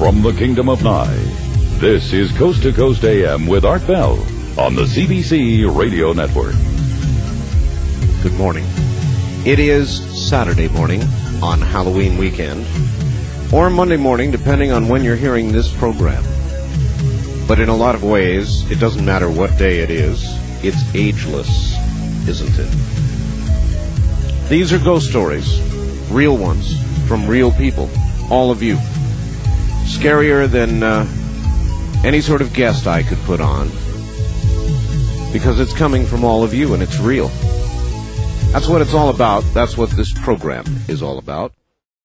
from the Kingdom of Nye. This is Coast to Coast AM with Art Bell on the CBC Radio Network. Good morning. It is Saturday morning on Halloween weekend, or Monday morning, depending on when you're hearing this program. But in a lot of ways, it doesn't matter what day it is. It's ageless, isn't it? These are ghost stories, real ones, from real people, all of you. Scarier than any sort of guest I could put on, because it's coming from all of you and it's real. That's what it's all about. That's what this program is all about.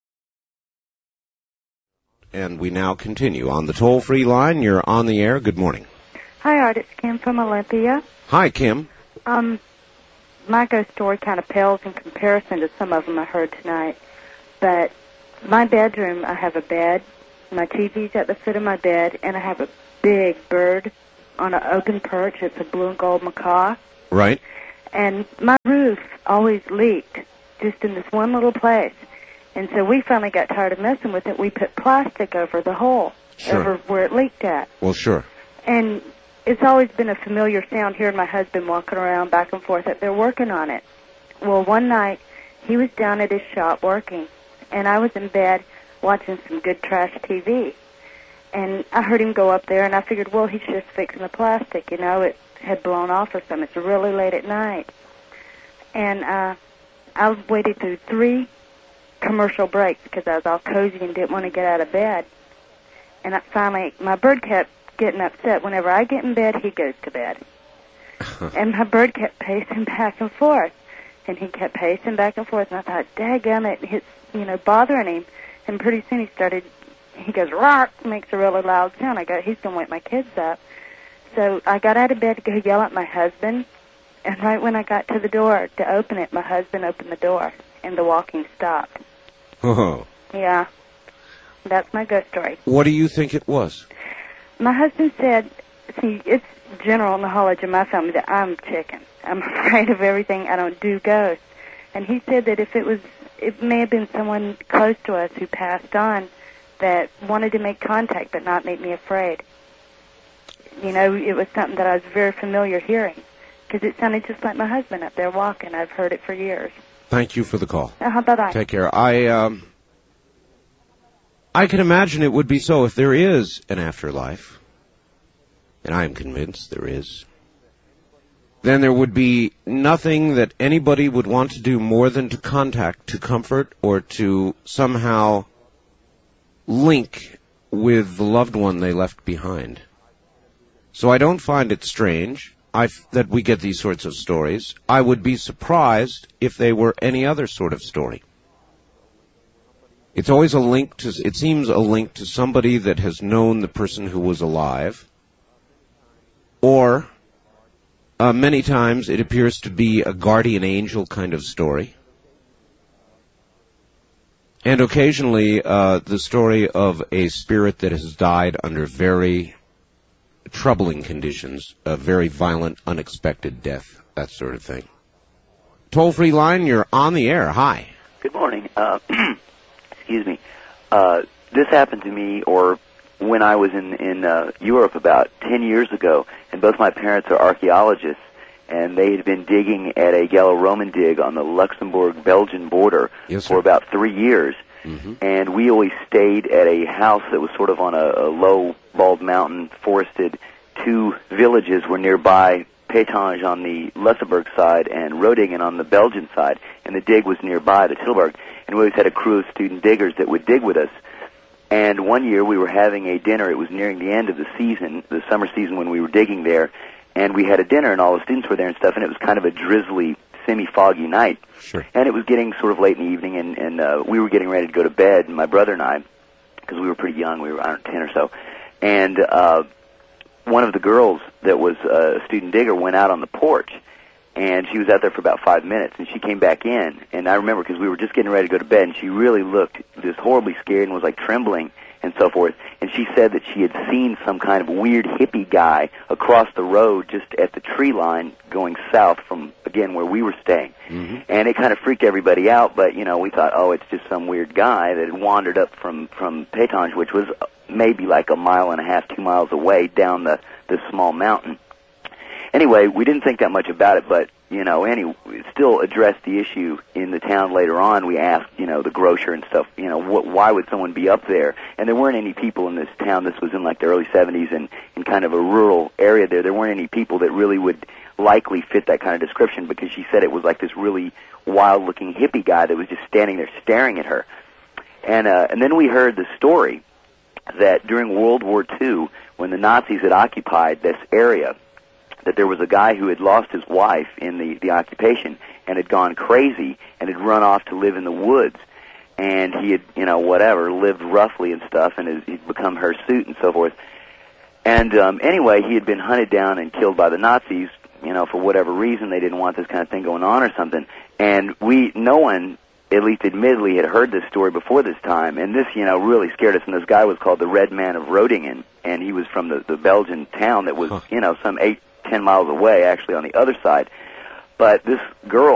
And we now continue on the toll-free line. You're on the air. Good morning. Hi, Art. It's Kim from Olympia. Hi, Kim. My ghost story kind of pales in comparison to some of them I heard tonight. But my bedroom, I have a bed. My TV's at the foot of my bed, and I have a big bird on an open perch. It's a blue and gold macaw. Right. And my roof always leaked just in this one little place. And so we finally got tired of messing with it. We put plastic over the hole, over where it leaked at. Well, sure. And it's always been a familiar sound hearing my husband walking around back and forth that they're working on it. Well, one night, he was down at his shop working, and I was in bed watching some good trash TV. And I heard him go up there, and I figured, well, he's just fixing the plastic, you know, it had blown off or something. It's really late at night. And I waited through 3 commercial breaks because I was all cozy and didn't want to get out of bed. And finally, my bird kept getting upset. Whenever I get in bed, he goes to bed. And my bird kept pacing back and forth. And he kept pacing back and forth. And I thought, daggum, it's, bothering him. And pretty soon he goes, rock, makes a really loud sound. I go, he's going to wake my kids up. So I got out of bed to go yell at my husband. And right when I got to the door to open it, my husband opened the door. And the walking stopped. Oh. Yeah. That's my ghost story. What do you think it was? My husband said, see, it's general knowledge in my family that I'm chicken. I'm afraid of everything. I don't do ghosts. And he said that it may have been someone close to us who passed on that wanted to make contact but not make me afraid. It was something that I was very familiar hearing because it sounded just like my husband up there walking. I've heard it for years. Thank you for the call. Bye-bye. Take care. I can imagine it would be so if there is an afterlife, and I am convinced there is. Then there would be nothing that anybody would want to do more than to contact, to comfort, or to somehow link with the loved one they left behind. So I don't find it strange that we get these sorts of stories. I would be surprised if they were any other sort of story. It's always it seems a link to somebody that has known the person who was alive, or many times it appears to be a guardian angel kind of story. And occasionally the story of a spirit that has died under very troubling conditions, a very violent, unexpected death, that sort of thing. Toll-free line, you're on the air. Hi. Good morning. Excuse me. This happened to me, or when I was in Europe about 10 years ago, and both my parents are archaeologists, and they had been digging at a Gallo-Roman dig on the Luxembourg-Belgian border for about 3 years. Mm-hmm. And we always stayed at a house that was sort of on a low, bald mountain, forested. 2 villages were nearby, Pétange on the Luxembourg side and Rodingen on the Belgian side, and the dig was nearby, the Tilburg. And we always had a crew of student diggers that would dig with us. And one year we were having a dinner. It was nearing the end of the season, the summer season when we were digging there. And we had a dinner, and all the students were there and stuff, and it was kind of a drizzly, semi-foggy night. Sure. And it was getting sort of late in the evening, and we were getting ready to go to bed, my brother and I, because we were pretty young. We were, 10 or so. And one of the girls that was a student digger went out on the porch, and she was out there for about 5 minutes, and she came back in. And I remember because we were just getting ready to go to bed, and she really looked just horribly scared and was like trembling and so forth. And she said that she had seen some kind of weird hippie guy across the road just at the tree line going south from, again, where we were staying. Mm-hmm. And it kind of freaked everybody out, but, we thought, oh, it's just some weird guy that had wandered up from Pétange, which was maybe like 1.5 miles, 2 miles away down this small mountain. Anyway, we didn't think that much about it, but, we still addressed the issue in the town later on. We asked, the grocer and stuff, why would someone be up there? And there weren't any people in this town. This was in like the early 70s and in kind of a rural area there. There weren't any people that really would likely fit that kind of description, because she said it was like this really wild-looking hippie guy that was just standing there staring at her. And then we heard the story that during World War II, when the Nazis had occupied this area, that there was a guy who had lost his wife in the occupation and had gone crazy and had run off to live in the woods. And he had, lived roughly and stuff, and he'd become hirsute and so forth. And anyway, he had been hunted down and killed by the Nazis, for whatever reason. They didn't want this kind of thing going on or something. And no one, at least admittedly, had heard this story before this time. And this, really scared us. And this guy was called the Red Man of Rodingen, and he was from the Belgian town that was, some 8-10 miles away, actually on the other side. But this girl